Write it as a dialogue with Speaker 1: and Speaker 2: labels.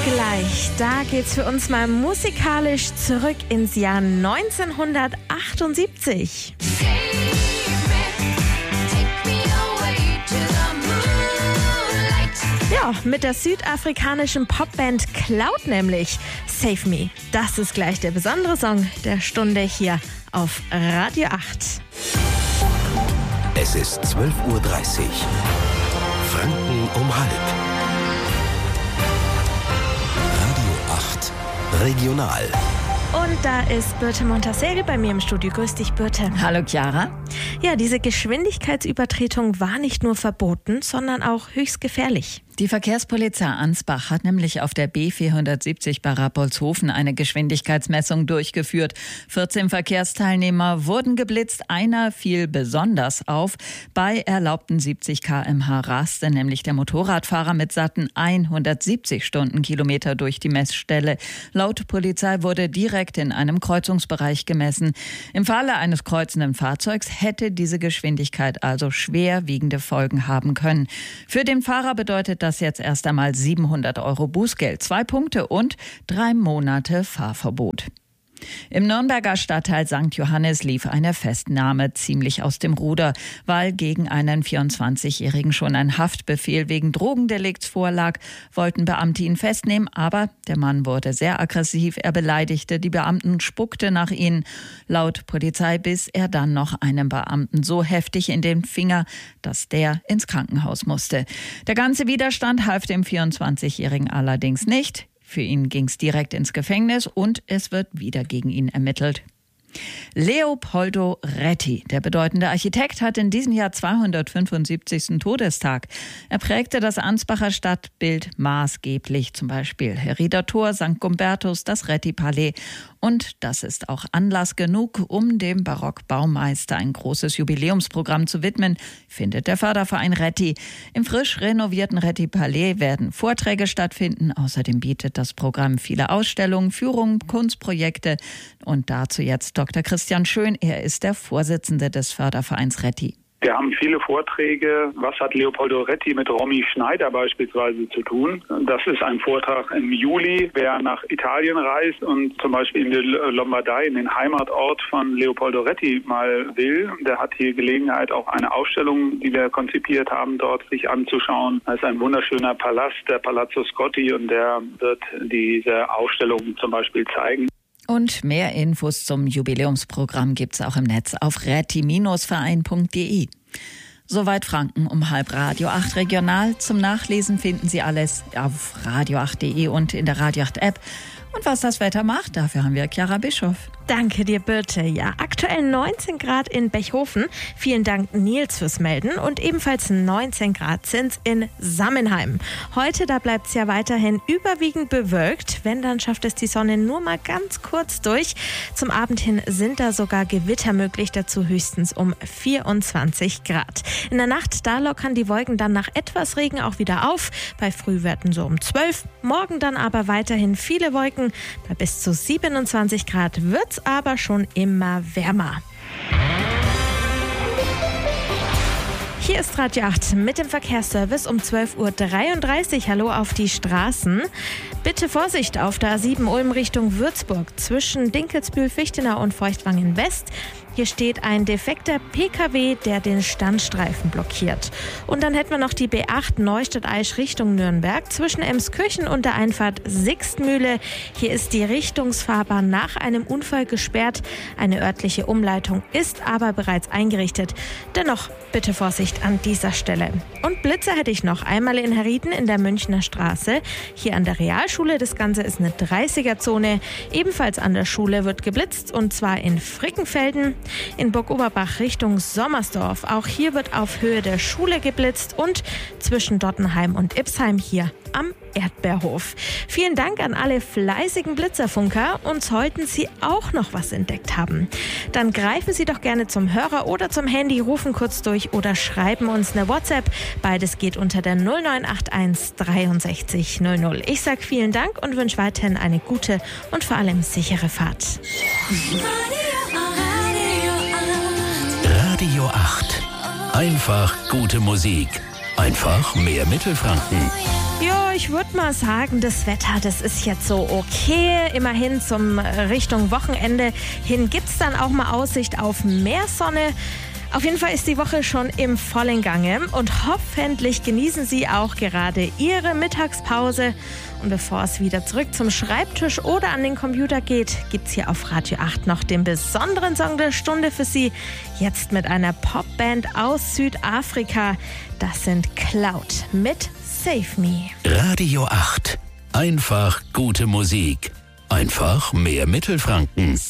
Speaker 1: Gleich, da geht's für uns mal musikalisch zurück ins Jahr 1978. Ja, mit der südafrikanischen Popband Cloud nämlich. Save Me. Das ist gleich der besondere Song der Stunde hier auf Radio 8.
Speaker 2: Es ist 12:30 Uhr. Franken um halb. Radio 8 Regional.
Speaker 1: Und da ist Birte Montasegel bei mir im Studio. Grüß dich, Birte.
Speaker 3: Hallo, Chiara.
Speaker 1: Ja, diese Geschwindigkeitsübertretung war nicht nur verboten, sondern auch höchst gefährlich.
Speaker 3: Die Verkehrspolizei Ansbach hat nämlich auf der B470 bei Rappoltshofen eine Geschwindigkeitsmessung durchgeführt. 14 Verkehrsteilnehmer wurden geblitzt, einer fiel besonders auf. Bei erlaubten 70 km/h raste nämlich der Motorradfahrer mit satten 170 Stundenkilometer durch die Messstelle. Laut Polizei wurde direkt in einem Kreuzungsbereich gemessen. Im Falle eines kreuzenden Fahrzeugs hätte diese Geschwindigkeit also schwerwiegende Folgen haben können. Für den Fahrer bedeutet das jetzt erst einmal 700 € Bußgeld, 2 Punkte und 3 Monate Fahrverbot. Im Nürnberger Stadtteil St. Johannes lief eine Festnahme ziemlich aus dem Ruder, weil gegen einen 24-Jährigen schon ein Haftbefehl wegen Drogendelikts vorlag, wollten Beamte ihn festnehmen, aber der Mann wurde sehr aggressiv, er beleidigte die Beamten, spuckte nach ihnen. Laut Polizei biss er dann noch einem Beamten so heftig in den Finger, dass der ins Krankenhaus musste. Der ganze Widerstand half dem 24-Jährigen allerdings nicht. Für ihn ging es direkt ins Gefängnis und es wird wieder gegen ihn ermittelt. Leopoldo Retti, der bedeutende Architekt, hat in diesem Jahr 275. Todestag. Er prägte das Ansbacher Stadtbild maßgeblich, zum Beispiel Herrieder Tor, St. Gumbertus, das Retti-Palais. Und das ist auch Anlass genug, um dem Barockbaumeister ein großes Jubiläumsprogramm zu widmen, findet der Förderverein Retti. Im frisch renovierten Retti-Palais werden Vorträge stattfinden. Außerdem bietet das Programm viele Ausstellungen, Führungen, Kunstprojekte. Und dazu jetzt Dr. Christian Schön. Er ist der Vorsitzende des Fördervereins Retti.
Speaker 4: Wir haben viele Vorträge. Was hat Leopoldo Retti mit Romy Schneider beispielsweise zu tun? Das ist ein Vortrag im Juli. Wer nach Italien reist und zum Beispiel in die Lombardei, in den Heimatort von Leopoldo Retti mal will, der hat hier Gelegenheit, auch eine Ausstellung, die wir konzipiert haben, dort sich anzuschauen. Das ist ein wunderschöner Palast, der Palazzo Scotti, und der wird diese Ausstellung zum Beispiel zeigen.
Speaker 3: Und mehr Infos zum Jubiläumsprogramm gibt's auch im Netz auf retti-verein.de. Soweit Franken um halb. Radio 8 Regional. Zum Nachlesen finden Sie alles auf radio8.de und in der Radio 8 App. Und was das Wetter macht, dafür haben wir Chiara Bischof.
Speaker 1: Danke dir, Birte. Ja, aktuell 19 Grad in Bechhofen. Vielen Dank, Nils, fürs Melden. Und ebenfalls 19 Grad sind's in Sammenheim. Heute, da bleibt's ja weiterhin überwiegend bewölkt. Wenn, dann schafft es die Sonne nur mal ganz kurz durch. Zum Abend hin sind da sogar Gewitter möglich, dazu höchstens um 24 Grad. In der Nacht, da lockern die Wolken dann nach etwas Regen auch wieder auf. Bei Frühwerten so um 12. Morgen dann aber weiterhin viele Wolken. Bei bis zu 27 Grad wird's aber schon immer wärmer. Hier ist Radio 8 mit dem Verkehrsservice um 12:33 Uhr. Hallo auf die Straßen. Bitte Vorsicht auf der A7 Ulm Richtung Würzburg zwischen Dinkelsbühl, Fichtenau und Feuchtwangen West. Hier steht ein defekter PKW, der den Standstreifen blockiert. Und dann hätten wir noch die B8 Neustadt-Aisch Richtung Nürnberg zwischen Emskirchen und der Einfahrt Sixtmühle. Hier ist die Richtungsfahrbahn nach einem Unfall gesperrt. Eine örtliche Umleitung ist aber bereits eingerichtet. Dennoch bitte Vorsicht an dieser Stelle. Und Blitzer hätte ich noch. Einmal in Herrieden in der Münchner Straße. Hier an der Realschule. Das Ganze ist eine 30er-Zone. Ebenfalls an der Schule wird geblitzt, und zwar in Frickenfelden. In Burg Oberbach Richtung Sommersdorf. Auch hier wird auf Höhe der Schule geblitzt und zwischen Dottenheim und Ipsheim hier am Erdbeerhof. Vielen Dank an alle fleißigen Blitzerfunker, und sollten Sie auch noch was entdeckt haben, dann greifen Sie doch gerne zum Hörer oder zum Handy, rufen kurz durch oder schreiben uns eine WhatsApp. Beides geht unter der 0981 63 00. Ich sage vielen Dank und wünsche weiterhin eine gute und vor allem sichere Fahrt.
Speaker 2: Radio 8. Einfach gute Musik. Einfach mehr Mittelfranken.
Speaker 1: Ja, ich würde mal sagen, das Wetter, das ist jetzt so okay. Immerhin zum Richtung Wochenende hin gibt's dann auch mal Aussicht auf mehr Sonne. Auf jeden Fall ist die Woche schon im vollen Gange und hoffentlich genießen Sie auch gerade Ihre Mittagspause. Und bevor es wieder zurück zum Schreibtisch oder an den Computer geht, gibt's hier auf Radio 8 noch den besonderen Song der Stunde für Sie. Jetzt mit einer Popband aus Südafrika. Das sind Cloud mit Save Me.
Speaker 2: Radio 8. Einfach gute Musik. Einfach mehr Mittelfranken.